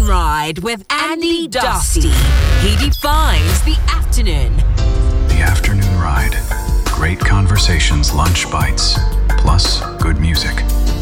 Ride with Andy Dusty. He defines the afternoon. The Afternoon Ride. Great conversations, lunch bites, plus good music.